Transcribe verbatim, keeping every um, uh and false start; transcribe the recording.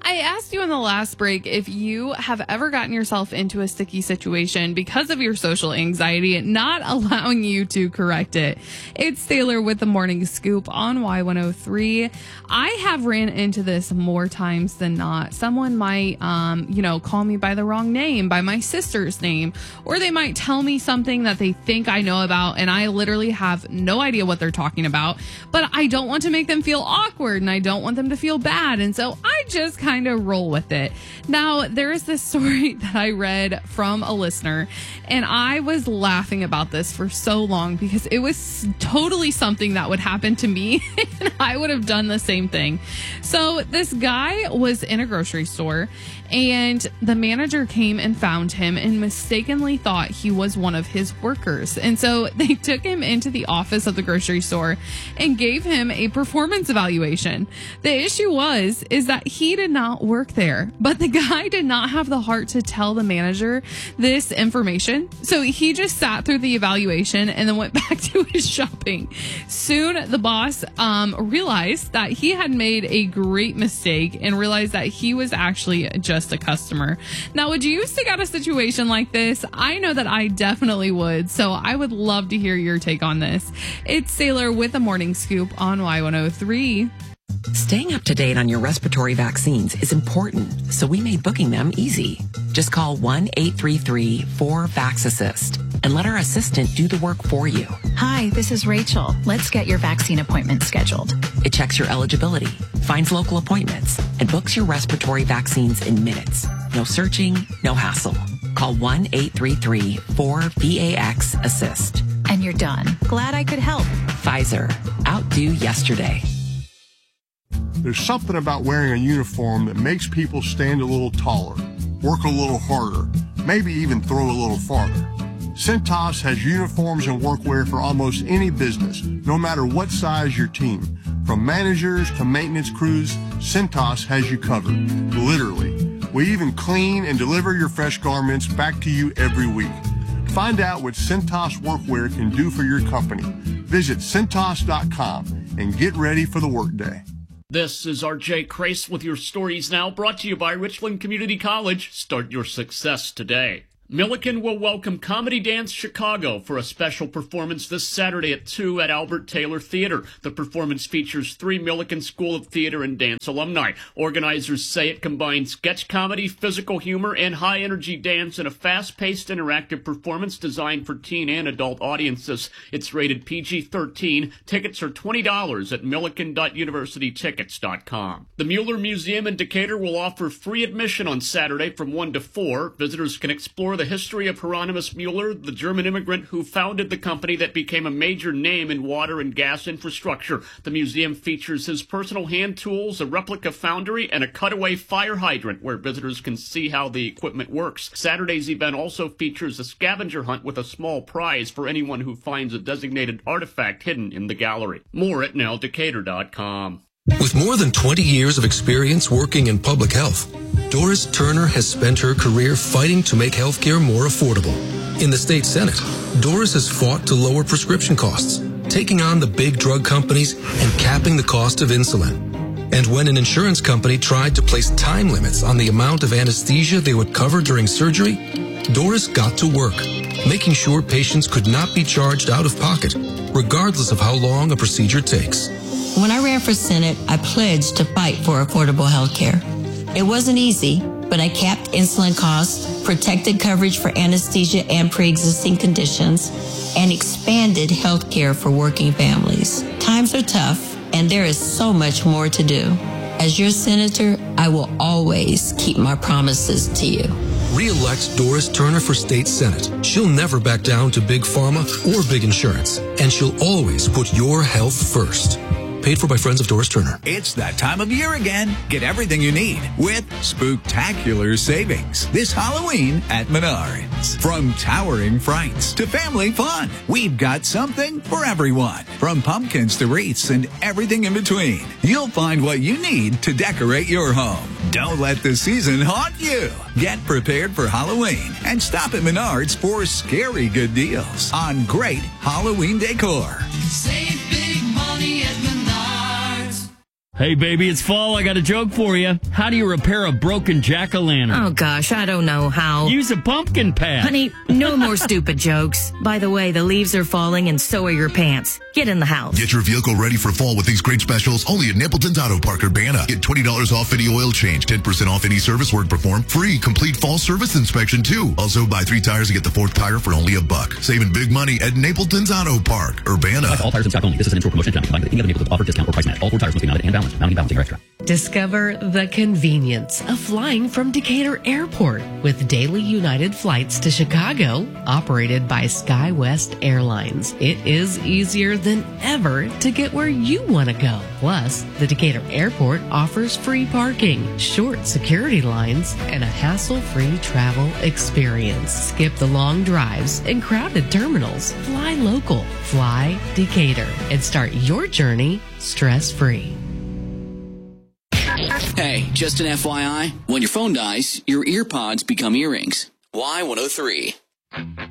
I asked you in the last break if you have ever gotten yourself into a sticky situation because of your social anxiety and not allowing you to correct it. It's Taylor with the Morning Scoop on Y one oh three. I have ran into this more times than not. Someone might, um, you know, call me by the wrong name, by my sister's name, or they might tell me something that they think I know about, and I literally have no idea what they're talking about, but I don't want to make them feel awkward, and I don't want them to feel bad, and so I just kind kind of roll with it. Now, there is this story that I read from a listener, and I was laughing about this for so long because it was totally something that would happen to me, and I would have done the same thing. So this guy was in a grocery store, and the manager came and found him and mistakenly thought he was one of his workers. And so they took him into the office of the grocery store and gave him a performance evaluation. The issue was, is that he did not work there, but the guy did not have the heart to tell the manager this information. So he just sat through the evaluation and then went back to his shopping. Soon the boss um, realized that he had made a great mistake and realized that he was actually just a customer. Now, would you stick out a situation like this? I know that I definitely would, so I would love to hear your take on this. It's Sailor with the Morning Scoop on Y one oh three. Staying up to date on your respiratory vaccines is important, so we made booking them easy. Just call one eight three three four VAX-ASSIST and let our assistant do the work for you. Hi, this is Rachel. Let's get your vaccine appointment scheduled. It checks your eligibility, finds local appointments, and books your respiratory vaccines in minutes. No searching, no hassle. Call one eight three three four VAX-ASSIST. And you're done. Glad I could help. Pfizer. Outdo yesterday. There's something about wearing a uniform that makes people stand a little taller, work a little harder, maybe even throw a little farther. Cintas has uniforms and workwear for almost any business, no matter what size your team. From managers to maintenance crews, Cintas has you covered, literally. We even clean and deliver your fresh garments back to you every week. Find out what Cintas workwear can do for your company. Visit Cintas dot com and get ready for the workday. This is R J Crace with your Stories Now, brought to you by Richland Community College. Start your success today. Milliken will welcome Comedy Dance Chicago for a special performance this Saturday at two at Albert Taylor Theater. The performance features three Milliken School of Theater and Dance alumni. Organizers say it combines sketch comedy, physical humor, and high-energy dance in a fast-paced interactive performance designed for teen and adult audiences. It's rated P G thirteen. Tickets are twenty dollars at milliken dot university tickets dot com. The Mueller Museum in Decatur will offer free admission on Saturday from one to four. Visitors can explore the history of Hieronymus Mueller, the German immigrant who founded the company that became a major name in water and gas infrastructure. The museum features his personal hand tools, a replica foundry, and a cutaway fire hydrant where visitors can see how the equipment works. Saturday's event also features a scavenger hunt with a small prize for anyone who finds a designated artifact hidden in the gallery. More at now decatur dot com. With more than twenty years of experience working in public health, Doris Turner has spent her career fighting to make healthcare more affordable. In the state Senate, Doris has fought to lower prescription costs, taking on the big drug companies and capping the cost of insulin. And when an insurance company tried to place time limits on the amount of anesthesia they would cover during surgery, Doris got to work, making sure patients could not be charged out of pocket, regardless of how long a procedure takes. When I ran for Senate, I pledged to fight for affordable health care. It wasn't easy, but I capped insulin costs, protected coverage for anesthesia and pre-existing conditions, and expanded health care for working families. Times are tough, and there is so much more to do. As your senator, I will always keep my promises to you. Re-elect Doris Turner for State Senate. She'll never back down to big pharma or big insurance, and she'll always put your health first. Paid for by friends of Doris Turner. It's that time of year again. Get everything you need with spooktacular savings this Halloween at Menards. From towering frights to family fun, we've got something for everyone. From pumpkins to wreaths and everything in between, you'll find what you need to decorate your home. Don't let the season haunt you. Get prepared for Halloween and stop at Menards for scary good deals on great Halloween decor. Save big money at Menards. Hey, baby, it's fall. I got a joke for you. How do you repair a broken jack-o'-lantern? Oh, gosh, I don't know how. Use a pumpkin patch. Honey, no more stupid jokes. By the way, the leaves are falling and so are your pants. Get in the house. Get your vehicle ready for fall with these great specials only at Napleton's Auto Park, Urbana. Get twenty dollars off any oil change, ten percent off any service work performed, free complete fall service inspection too. Also, buy three tires and get the fourth tire for only a buck. Saving big money at Napleton's Auto Park, Urbana. All tires in stock only. This is an in-store promotion. Combined with any other Napleton's offer, discount, or price match. All four tires must be mounted and balanced. Mounting balancing are extra. Discover the convenience of flying from Decatur Airport with daily United flights to Chicago, operated by SkyWest Airlines. It is easier than ever to get where you want to go. Plus, the Decatur Airport offers free parking, short security lines, and a hassle-free travel experience. Skip the long drives and crowded terminals. Fly local. Fly Decatur and start your journey stress-free. Hey, just an F Y I, when your phone dies, your ear pods become earrings. Y one oh three.